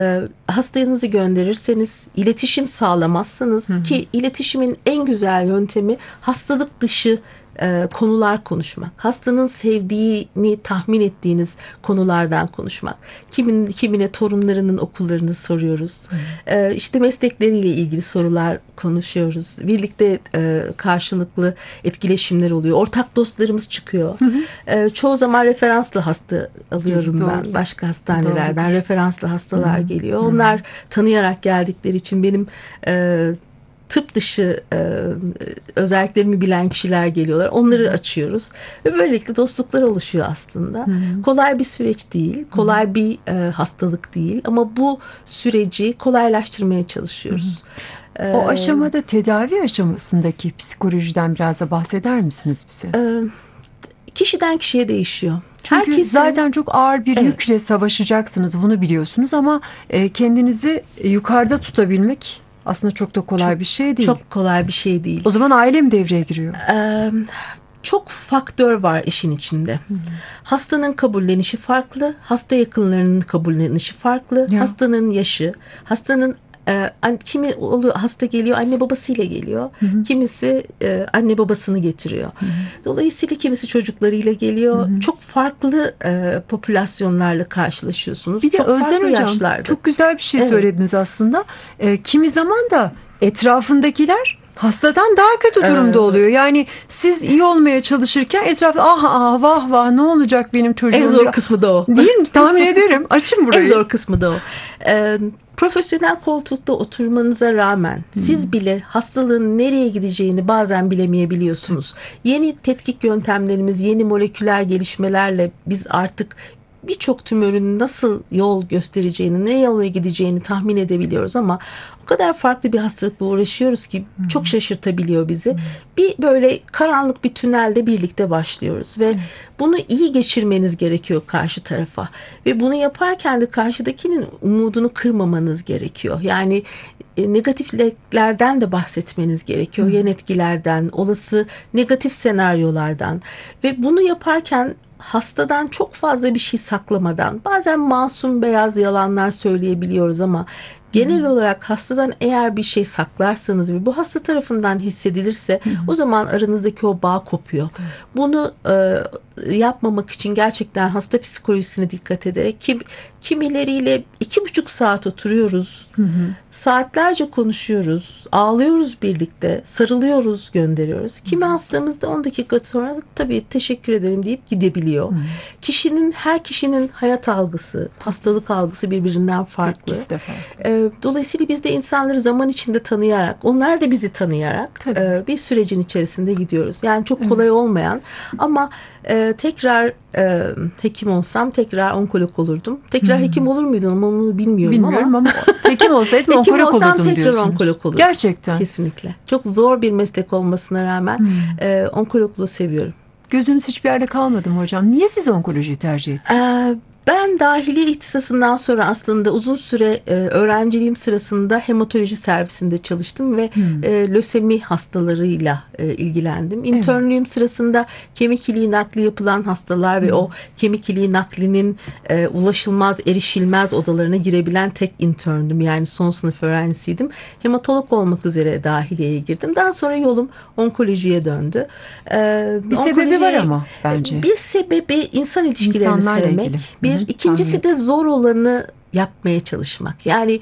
Hastanızı gönderirseniz, iletişim sağlamazsanız, ki iletişimin en güzel yöntemi hastalık dışı konular konuşmak. Hastanın sevdiğini tahmin ettiğiniz konulardan konuşmak. Kimine torunlarının okullarını soruyoruz. İşte meslekleriyle ilgili sorular konuşuyoruz. Birlikte karşılıklı etkileşimler oluyor. Ortak dostlarımız çıkıyor. Çoğu zaman referanslı hasta alıyorum ben. Başka hastanelerden referanslı hastalar geliyor. Onlar tanıyarak geldikleri için benim tıp dışı özelliklerimi bilen kişiler geliyorlar. Onları açıyoruz. Ve böylelikle dostluklar oluşuyor aslında. Kolay bir süreç değil. Kolay bir hastalık değil. Ama bu süreci kolaylaştırmaya çalışıyoruz. O aşamada, tedavi aşamasındaki psikolojiden biraz da bahseder misiniz bize? Kişiden kişiye değişiyor. Çünkü zaten çok ağır bir yükle savaşacaksınız. Bunu biliyorsunuz ama kendinizi yukarıda tutabilmek aslında çok da kolay bir şey değil. Çok kolay bir şey değil. O zaman aile mi devreye giriyor? Çok faktör var işin içinde. Hastanın kabullenişi farklı, hasta yakınlarının kabullenişi farklı, hastanın yaşı, hastanın kimi oluyor, hasta geliyor anne babasıyla geliyor. Kimisi anne babasını getiriyor. Dolayısıyla kimisi çocuklarıyla geliyor. Çok farklı popülasyonlarla karşılaşıyorsunuz. Bir de çok Özden Hocam yaşlarda. Çok güzel bir şey söylediniz aslında. Kimi zaman da etrafındakiler hastadan daha kötü durumda oluyor. Yani siz iyi olmaya çalışırken etrafta vah vah ne olacak benim çocuğum. En zor kısmı da o. Değil mi? Tahmin ederim. Açın burayı. En zor kısmı da o. Profesyonel koltukta oturmanıza rağmen siz bile hastalığın nereye gideceğini bazen bilemeyebiliyorsunuz. Yeni tetkik yöntemlerimiz, yeni moleküler gelişmelerle biz artık birçok tümörün nasıl yol göstereceğini, ne yola gideceğini tahmin edebiliyoruz ama o kadar farklı bir hastalıkla uğraşıyoruz ki çok şaşırtabiliyor bizi. Bir böyle karanlık bir tünelde birlikte başlıyoruz ve bunu iyi geçirmeniz gerekiyor karşı tarafa ve bunu yaparken de karşıdakinin umudunu kırmamanız gerekiyor. Yani negatiflerden de bahsetmeniz gerekiyor. Yan etkilerden, olası negatif senaryolardan ve bunu yaparken hastadan çok fazla bir şey saklamadan, bazen masum beyaz yalanlar söyleyebiliyoruz ama genel olarak hastadan eğer bir şey saklarsanız ve bu hasta tarafından hissedilirse o zaman aranızdaki o bağ kopuyor. Bunu yapmamak için gerçekten hasta psikolojisine dikkat ederek kimileriyle 2,5 saat oturuyoruz. Saatlerce konuşuyoruz. Ağlıyoruz birlikte. Sarılıyoruz, gönderiyoruz. Kimi hastamız da 10 dakika sonra tabii teşekkür ederim deyip gidebiliyor. Her kişinin hayat algısı, hastalık algısı birbirinden farklı. Dolayısıyla biz de insanları zaman içinde tanıyarak, onlar da bizi tanıyarak bir sürecin içerisinde gidiyoruz. Yani çok kolay olmayan ama tekrar hekim olsam tekrar onkolog olurdum. Tekrar hekim olur muydum onu bilmiyorum ama hekim olsaydım onkolog olurdum tekrar diyorsunuz. Onkolog olurdum. Gerçekten. Kesinlikle. Çok zor bir meslek olmasına rağmen onkologluğu seviyorum. Gözünüz hiçbir yerde kalmadı mı hocam? Niye siz onkolojiyi tercih ettiniz? Ben dahiliye ihtisasından sonra aslında uzun süre öğrenciliğim sırasında hematoloji servisinde çalıştım ve lösemi hastalarıyla ilgilendim. İnternlüğüm sırasında kemik iliği nakli yapılan hastalar ve o kemik iliği naklinin ulaşılmaz, erişilmez odalarına girebilen tek interndüm. Yani son sınıf öğrencisiydim. Hematolog olmak üzere dahiliyeye girdim. Daha sonra yolum onkolojiye döndü. Bir sebebi var ama bence. Bir sebebi insan ilişkilerini İnsanlarla sevmek. ilgili. İkincisi de zor olanı yapmaya çalışmak. Yani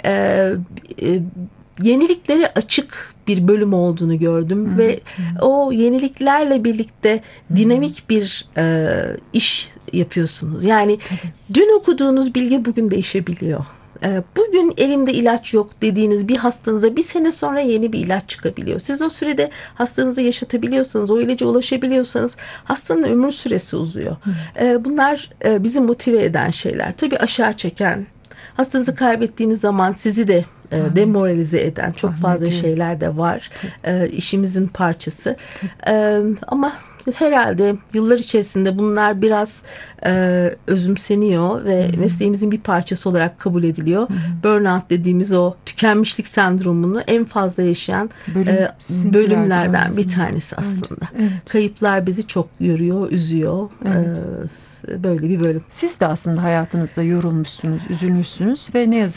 yeniliklere açık bir bölüm olduğunu gördüm ve o yeniliklerle birlikte dinamik bir iş yapıyorsunuz. Yani dün okuduğunuz bilgi bugün değişebiliyor. Bugün elimde ilaç yok dediğiniz bir hastanıza bir sene sonra yeni bir ilaç çıkabiliyor. Siz o sürede hastanızı yaşatabiliyorsanız, o ilaca ulaşabiliyorsanız hastanın ömür süresi uzuyor. Bunlar bizi motive eden şeyler. Tabii aşağı çeken, hastanızı kaybettiğiniz zaman sizi de demoralize eden çok Tahmin fazla ediyorum. şeyler de var. İşimizin parçası. Ama herhalde yıllar içerisinde bunlar biraz özümseniyor ve mesleğimizin bir parçası olarak kabul ediliyor. Burnout dediğimiz o tükenmişlik sendromunu en fazla yaşayan sizinkilerdir bölümlerden en bir azından. tanesi aslında. Evet. Kayıplar bizi çok yoruyor, üzüyor. Evet. Böyle bir bölüm. Siz de aslında hayatınızda yorulmuşsunuz, üzülmüşsünüz ve ne yazık